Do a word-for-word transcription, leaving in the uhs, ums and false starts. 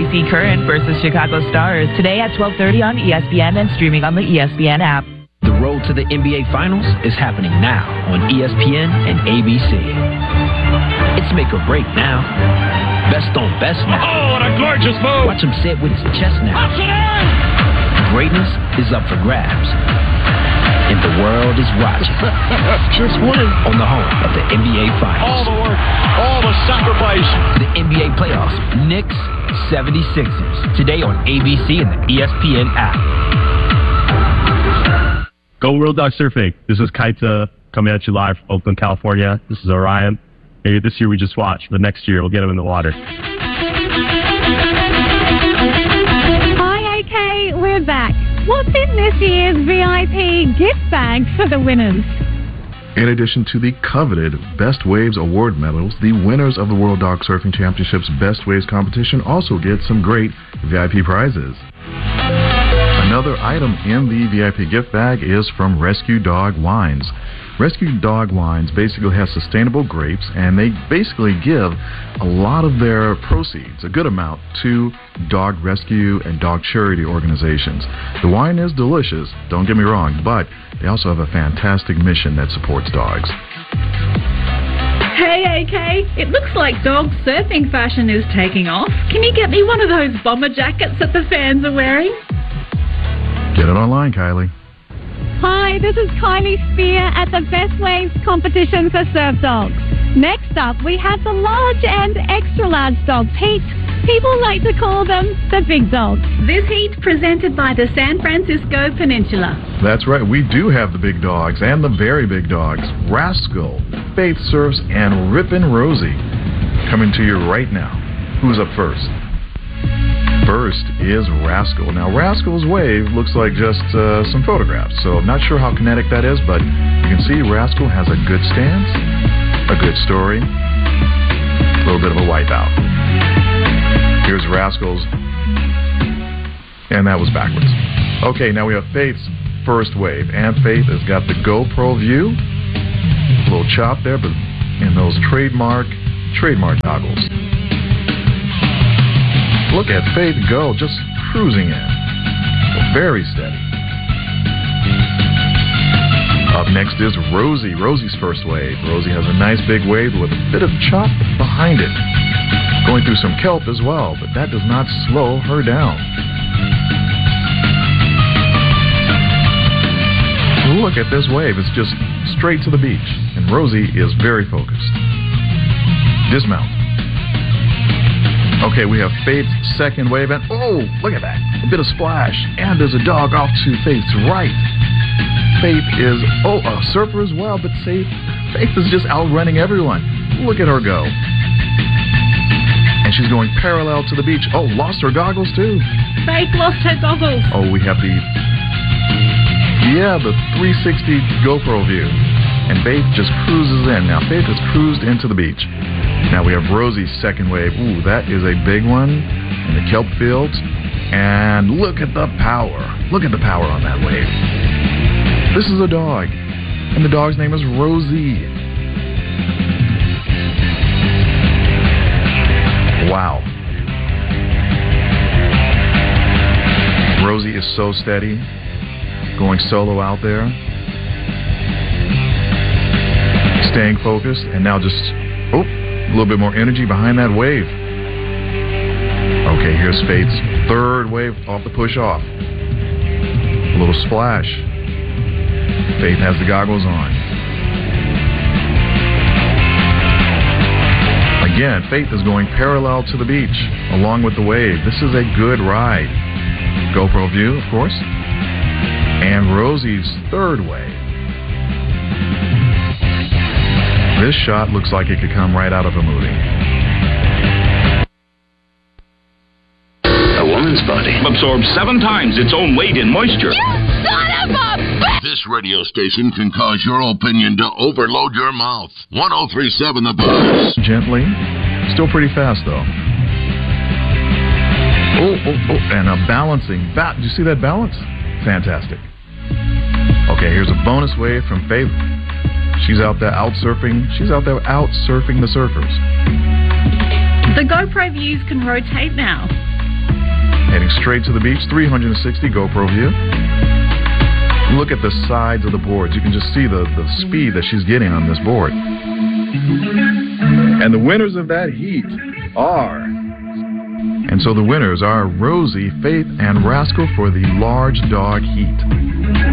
C Current versus Chicago Stars today at twelve thirty on E S P N and streaming on the E S P N app. The road to the N B A Finals is happening now on E S P N and A B C. It's make or break now. Best on best now. Oh, what a gorgeous move! Watch him say it with his chest now. Puts it in! Greatness is up for grabs. And the world is watching. Just winning. On the home of the N B A Finals. All the work, all the sacrifice. The N B A playoffs, Knicks, seventy-sixers. Today on A B C and the E S P N app. Go World Dog Surfing. This is Kaita coming at you live from Oakland, California. This is Orion. Maybe this year we just watch, but next year we'll get him in the water. Hi, A K. We're back. What's in this year's V I P gift bags for the winners? In addition to the coveted Best Waves Award medals, the winners of the World Dog Surfing Championships Best Waves competition also get some great V I P prizes. Another item in the V I P gift bag is from Rescue Dog Wines. Rescue Dog Wines basically has sustainable grapes, and they basically give a lot of their proceeds, a good amount, to dog rescue and dog charity organizations. The wine is delicious, don't get me wrong, but they also have a fantastic mission that supports dogs. Hey, A K. It looks like dog surfing fashion is taking off. Can you get me one of those bomber jackets that the fans are wearing? Get it online, Kylie. Hi, this is Kylie Spear at the Best Waves competition for surf dogs. Next up, we have the large and extra large dogs heat. People like to call them the big dogs. This heat presented by the San Francisco Peninsula. That's right, we do have the big dogs and the very big dogs. Rascal, Faith Surfs, and Rippin' Rosie coming to you right now. Who's up first? First is Rascal. Now, Rascal's wave looks like just uh, some photographs, so I'm not sure how kinetic that is, but you can see Rascal has a good stance, a good story, a little bit of a wipeout. Here's Rascal's, and that was backwards. Okay, now we have Faith's first wave, and Faith has got the GoPro view, a little chop there, but in those trademark, trademark goggles. Look at Faith go, just cruising in. Very steady. Up next is Rosie. Rosie's first wave. Rosie has a nice big wave with a bit of chop behind it. Going through some kelp as well, but that does not slow her down. Look at this wave. It's just straight to the beach. And Rosie is very focused. Dismount. Okay, we have Faith's second wave, and oh, look at that. A bit of splash, and there's a dog off to Faith's right. Faith is, oh, a surfer as well, but Faith, Faith is just outrunning everyone. Look at her go. And she's going parallel to the beach. Oh, lost her goggles too. Faith lost her goggles. Oh, we have the, yeah, the three sixty GoPro view. And Faith just cruises in. Now, Faith has cruised into the beach. Now we have Rosie's second wave. Ooh, that is a big one in the kelp fields. And look at the power. Look at the power on that wave. This is a dog, and the dog's name is Rosie. Wow. Rosie is so steady, going solo out there, staying focused, and now just, oh, a little bit more energy behind that wave. Okay, here's Faith's third wave off the push-off. A little splash. Faith has the goggles on. Again, Faith is going parallel to the beach, along with the wave. This is a good ride. GoPro view, of course. And Rosie's third wave. This shot looks like it could come right out of a movie. A woman's body absorbs seven times its own weight in moisture. You son of a bitch! This radio station can cause your opinion to overload your mouth. one oh three point seven The Buzz. Gently. Still pretty fast, though. Oh, oh, oh. And a balancing. Ba- Did you see that balance? Fantastic. Okay, here's a bonus wave from Faith. She's out there out surfing. She's out there out surfing the surfers. The GoPro views can rotate now. Heading straight to the beach, three hundred sixty GoPro view. Look at the sides of the boards. You can just see the, the speed that she's getting on this board. And the winners of that heat are... And so the winners are Rosie, Faith, and Rascal for the large dog heat.